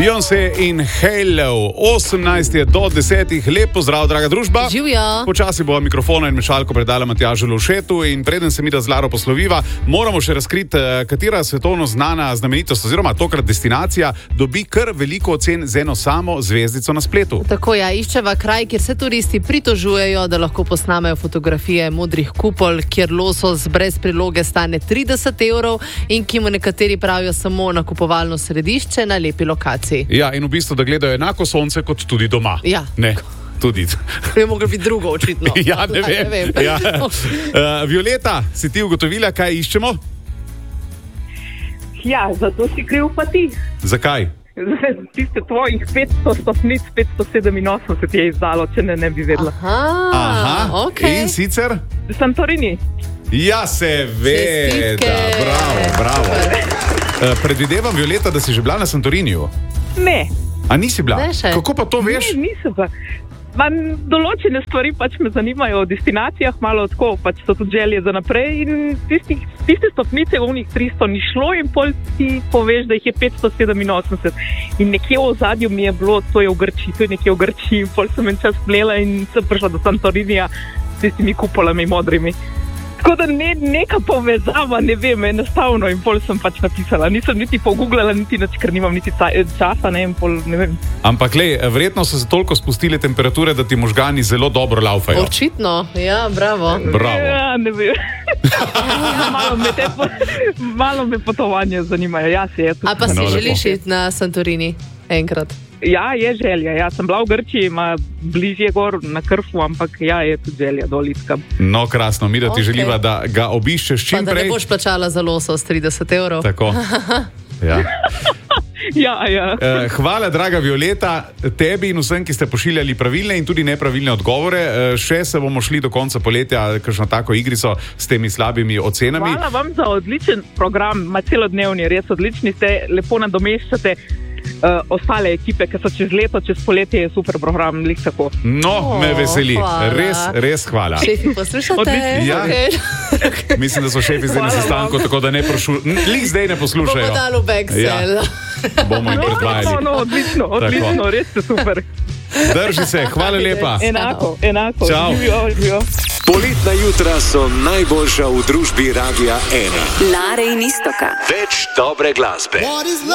Beyoncé in Halo, 18 je do 10. Lep pozdrav, draga družba. Živjo. Počasi bo mikrofona in mešalko predala Matjažu Lovšetu in preden se mi da z Laro posloviva, moramo še razkriti, katera svetovno znana znamenitost oziroma tokrat destinacija dobi kar veliko ocen z eno samo zvezdico na spletu. Tako ja, iščeva kraj, kjer se turisti pritožujejo, da lahko posnamejo fotografije modrih kupol, kjer losos brez priloge stane 30 evrov in ki mu nekateri pravijo samo nakupovalno središče na lepi lokaciji. Ja, in v bistvu, da gledajo enako sonce kot tudi doma. Ja. Ne, tudi. Je moglo biti drugo, očitno. Ja, ne vem. Ja. Violeta, si ti ugotovila, kaj iščemo? Ja, zato si kriv pa ti. Zakaj? Tiste tvojih 500 stopnic, 587 je izdalo, če ne bi vedela. Aha, okej. In sicer? Santorini. Ja, seveda, Čestitke. bravo. Predvidevam, Violeta, da si že bila na Santoriniju. Ne, A nisi bila? Ne še. Kako pa to veš? nisem pa. Določene stvari pač me zanimajo o destinacijah, malo tako, pač so tudi želje za naprej in tiste stopnice v unih 300 ni šlo in pol ti poveš, da jih je 587 in nekje v ozadju mi je bilo, to je v Grčiji in pol sem en čas plela in sem prišla do Santorinija s tistimi kupolami modrimi. Tako da neka povezava, ne vem, enostavno in pol sem pač napisala. Nisem niti pogooglala, niti nič, ker nimam niti časa, ne vem. Ampak lej, verjetno so se toliko spustile temperature, da ti možgani zelo dobro laufajo. Očitno, ja, bravo. Bravo. Ja, ne vem. Malo me potovanje zanimajo. Ja, se je. A pa si No, lepo. želiš iti na Santorini enkrat? Ja, je želja. Ja, sem bila v Grčiji, ima bližje gor na Krfu, ampak ja, je tudi želja dol iskam. No, krasno, mi da ti Okej. želiva, da ga obiščeš Pa čim da ne prej. boš plačala za losos 30 evrov. Tako. Ja. Ja. Hvala, draga Violeta, tebi in vsem, ki ste pošiljali pravilne in tudi nepravilne odgovore. Še se bomo šli do konca poletja, kakšno tako igrico s temi slabimi ocenami. Hvala vam za odličen program, celodnevni, res odlični ste, lepo nadomeščate ostale ekipe, ki so čez leto, čez poletje je super program, lik tako. No, me veseli. hvala. Res hvala. Šefi, poslušate? Odlično. Ja. Okay. Mislim, da so šefi zdaj na Hvala sestanku, tako da ne lih zdaj ne poslušajo. Bomo dali v Excel. Ja. Bomo jim predvajali. No, odlično, res ste super. Drži se, hvala lepa. Enako. Čau. Živijo. Poletna jutra so najboljša v družbi Radia 1. Lare in Iztoka. Več dobre glasbe.